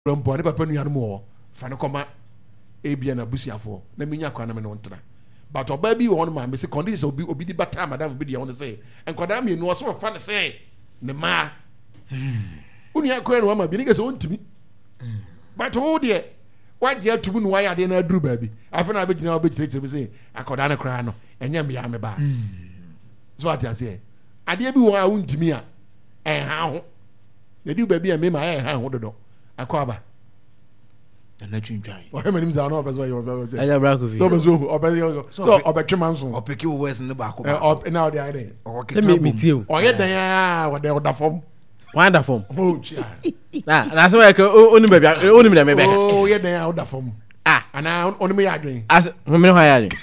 Rompo ne papa nuanu mo fa ne koma ebia na busuafo na menya kwa na me no ntra but oba bi won ma me se conditions obi di bata madam bi dia won say enkoda me no so fa ne say ne ma uni akwa no ma bi ne gese ontimi but wo de waje atubu no waya de na aduru ba bi afa na abegina obegire say akoda na kra no enya me ya me ba so ati say ade bi wo a ontimi a ha ho ne di ba bi a me ma ha ho dodo akwaba na twintwan o he manim za na obezo yo obezo aya brakovi so obezo so obetwemanso opeki wo wes ne ba ko na odi ade let me meet you o ye dan ya wo de oda form wanda form oh chia na so like oni baby oni me me be oh ye dan ya oda form ana oni me ya adwen as me no ha ya adwen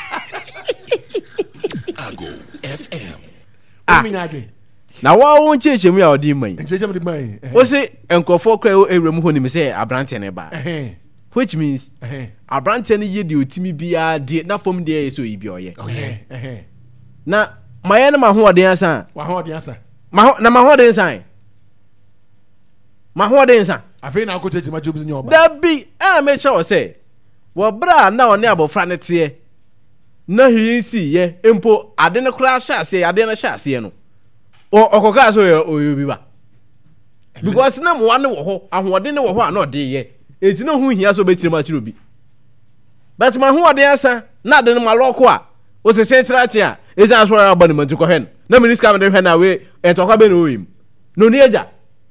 Ago FM oni me ya adwen na wa won chechemu ya odi man chechemu di man o se enkofo kwa ewrem ho ni me say abrante ne ba which means abrante ne ye de otimi bia de na fom de so yi bia oye na maye na mahoden asa mahoden asa mahoden asa afi na ko chechema jobi nya oba da bi ana me che o say wo bra na one abofra ne te na hinsi ye empo ade ne kura sha ase ade ne sha ase no okoka so oyobi ba because na mo wane wo ho ahoɔden ne wo ho a na ɔde ye eti na ho hia so betire ma kire obi but ma ho ɔde asa na ade ne ma lɔko a o se sentra che a eza so ra ba ne manti ko hɛn na minister me de hwɛ na we entokwa be no oyim no ni eja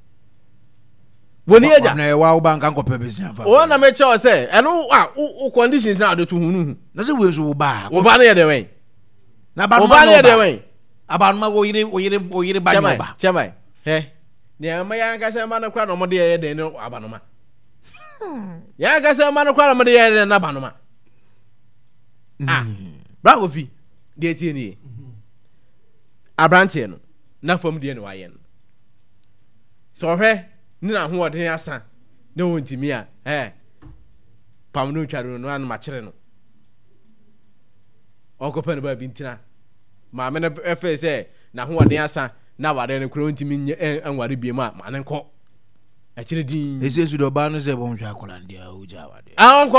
woni eja na wa wo banka nkɔpɛ besia fa o na me che o se ɛno a conditions na ade to hunu na se we so wo ba na ye de wen na ba no na ye de wen abanuma wo yire ba nyoba chamai ne ama ya ngasa ma na kwa no mode ye de ne abanuma ya ngasa ma na kwa no mode ye de na abanuma bravo fi de tie ni abrante no na fam de ne wa ye no so hwe ni na ho ode asa ne wontimi a pam no twaro no an ma kire no okopa ne ba bi ntina ma me na efe se na ho ode asa na wade ne kuro ntimi anware biem a ma ne nko a kire din esesu do ba no se bo ntwa akola ndia uja wade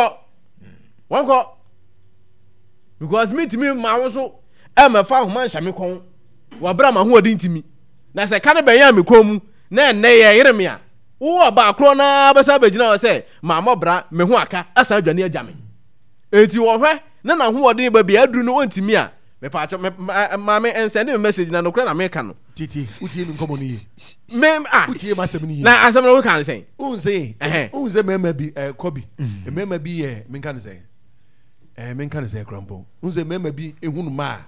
wonko because me timi ma wo so e ma fa homa nhyame kon wa bra ma ho ode ntimi na se ka ne ben ya me kon mu na enne ye yire me a wo ba kro na ba sa bagina wo se ma mo bra me ho aka asa adwane agya me enti wo hwe na ho ode ba bia aduru no wontimi a me pa cho ma me send me message na no kra na me ka no titi utie mi nkomo ni me utie ma sem ni na asem no we kan say unse mema bi kobi mema bi me kan say me kan say krampo unse mema bi ehunu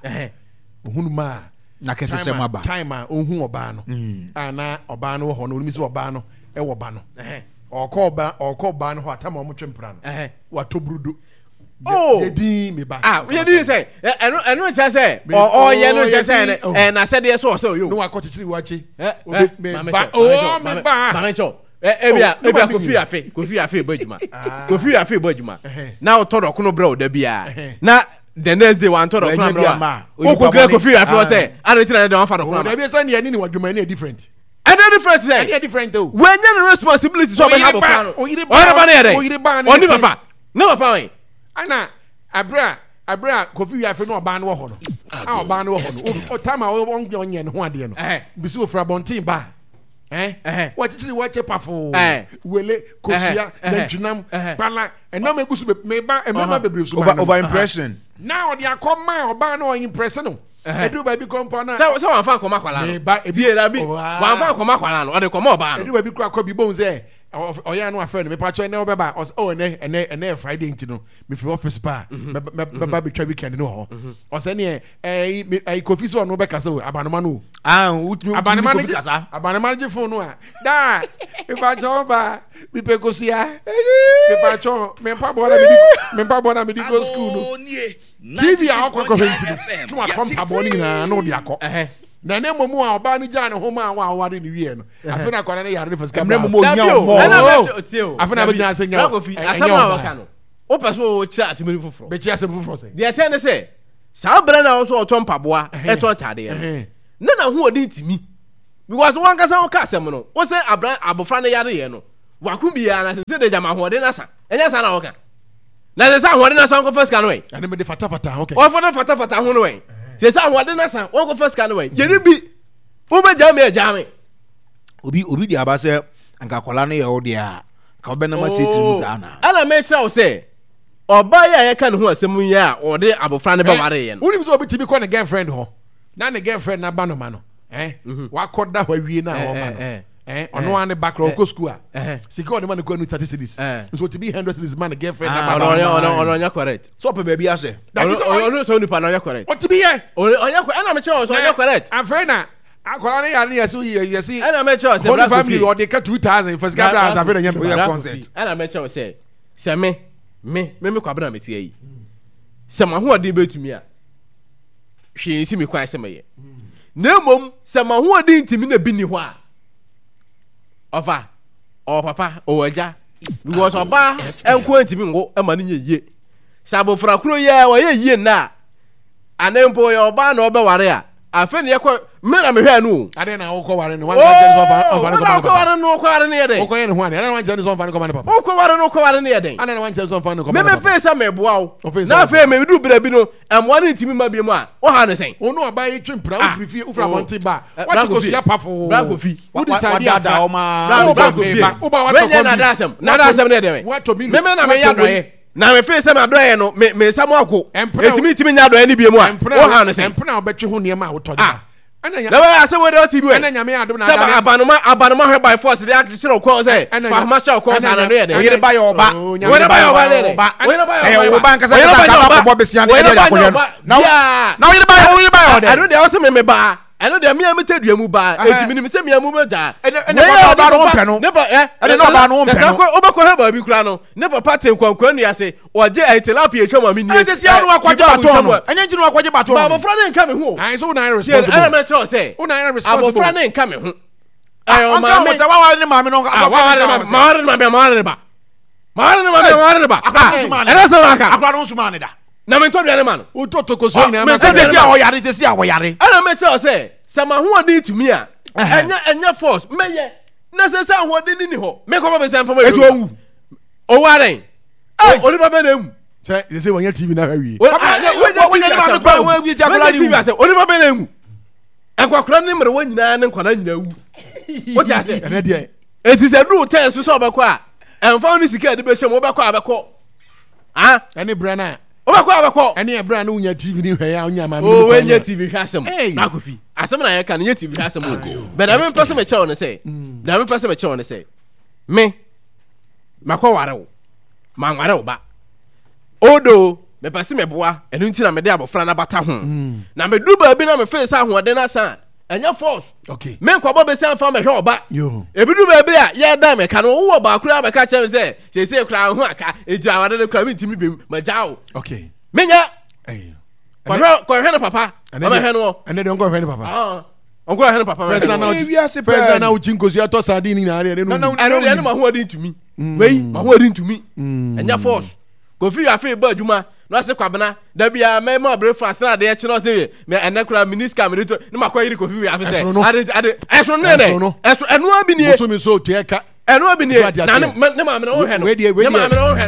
ma na kese se ma ba time a ohun oba no ana oba no ho no mi so oba no e wo ba no okoba no ho atama mo twempra no wa tobrudo yedi me ba yedi say eno cha say o ye no cha say na say de so yo no wa ko chichiri wachi me ba cho ebia kofi afi bajuma kofi afi bajuma na o todo kono bra o da bia na the next day one todo kono bra o ko gre kofi afi o say are tina de one fa do kono da bia say ne ni waduma ni different and different say any different though when you responsibility so be have plan o yire ba oni papa no papa we ana abra kofi afi no oba no ho no oba no ho no o time a won onye no ho ade no bisi ofra bontin ba what chichiri wache pafo wele kofia nantwinam bala enam egusu me ba emama bebre so over impression now they akoma oba no impress no edu ba bi kompa na so wan fa koma kwala no ba ebi era bi wan fa koma kwala no o de koma oba no edu ba bi kwa bi bon say oya no afa no me pa cho ne obeba ene Friday ntino me free office pa ba be twa weekend no ho o se ne kofi so no be kasa abanoma no abanoma no kasa abanoma je phone no a da me pa cho ba me pe kosia me pa cho me pa bona me di go school no TV a akwa ko ntino no akwa pa bona ni na de akọ na ne momu a oba no gya ne ho ma wa ware ni wie no afi na kwara ne yare first camera mo nya mo afi na be gina se nya asama wa ka no o paso o kira asemani foforo be kira asemani foforo se de atene se sa bra na so o tompa boa e to tade na ho odi ntimi because one kasa o ka asem no o se abofra ne yare ye no wako biya na se de jama ho de na sa enya sa na wo ka na se sa ho de na sa ko first can we ane me de fata okay o fata ho no we se sa ho de na sa wo ko first can we ye ni bi wo be jame obi di aba se anka kwala no ye wo dia ka obena ma cheti mu sa na ana me kira wo se oba ya ye ka ne ho asem ya o de abofra ne ba ware ye no woni bi so obi tibi call the girlfriend ho na ne girlfriend na ba no ma no wa koda wa wie na ho ma no ono ane background go school sika on man go no 30 cities so to be 100 cities man girlfriend na ba ono nya correct so pe baby ase ono so ni pa no nya correct what to be here onya ana me kira wo so nya correct afena akola ne ya ne yesi ana me kira wo se black family or they ka 2000 first gabra as afena nya me concert ana me kira wo se me kwabra me tie yi se ma ho ode betumi a hwe nsi me kwan se me ye na mom se ma ho ode ntimi na bi ni ho a ofa o papa o waja because oba enko ntimi ngo e ma ne ye sabofra kuro ye wo ye na anempo ye oba na obe ware a afa ne yakọ me na me hwe anu ade na wo ko ware no wan jani so fa ko ware no ko ware ne ye den wo ko ye ne ho ade na wan jani so fa ne ko ma ne papa wo ko ware ne ye den ade na wan jani so fa ne ko ma me face me boa wo na fa me du bra bi no amwa ne ntimi ma bi mu a wo ha ne sen onu oba yi twempra ufrifi ufra bonti ba wa ko sia pafo bra ko fi wo decide ada o ma bra ko fi wo ba wa to na dasem ne de me na me ya doye na me face me adoye no me samu ako etimi nya doye ni bi mu a wo ha ne sen empna obetwe ho ne ma wo to da na wa ase wo de o ti bi we ena nyame adom na saba abanoma hwe by force de akire ko say fa ma sha ko sa na no ye de oyere ba yo ba oyere ba yo ba de oyere ba yo wo ba nka sa ka ba bo besia de akoye na oyere ba yo de anu de o se me ba anu de me tedua mu ba etimi ni se me mu meja ene ba no pe no ne ba ene no ba no pe no o ba ko he ba bi kura no ne papa te kwankwan nu ase oje etilapia etwa ma mi ni ese sia no akwaje bato no enye nji no akwaje bato no ba fra ne nka me ho ai so na responsible ana me tell say una responsible abo fra ne nka me ho ayo ma me se wa wa ne ma me no ba era so aka akwa no suma ne da na me ntodua ne ma no o to ko so na me se sia o yare se sia wo yare ana me tell say sama ho odi tumi a enya force meye na se sa ho odi ni ho me ko ba be san fam etu owu o waren ori ba be na mu se wanya tv na hawi wo nya ma me kwa wo bi ja kula ni ori ba be na mu akwakora ne mre wo nyina ne nkwana nyina wu wo ti ase ene de eti se du ten so so obekọ a emfa ni sika de be hye mo obekọ abekọ ene brana obekọ abekọ ene brana unya tv ni hwe ya unya ma me o wenya tv hwe asem na kofi asem na ye ka ne tv hwe asem o but am pese me che on say na me pese me che on say me makọ ware wo ma ware wo ba odo me pese me boa enu nti na me de abofra na bata ho na me du ba bi na me face ahode na san enya force okay me nkwa bo be san fa me hwe oba yo ebidu ba bi a ye da me ka no wo ba kura be ka chem se se kura ho aka eji awade ne kura me ntimi bem ma jao okay menya eh kwa hwe na papa ma hwe no ene de ngo hwe ni papa onko hwe na papa president na uchinko si ato sardine na are no eno de ma ho adi ntumi wei ma ho adi ntumi enya force kofi afi ba adwuma no se kwabena da bia me ma breakfast na de echi no se me ene kura minister me to ne makwa yiri kofi afi se ade eso ne eso eno abi nie so mi so tie ka eno abi nie na ne ma me no hwe no ne ma me no hwe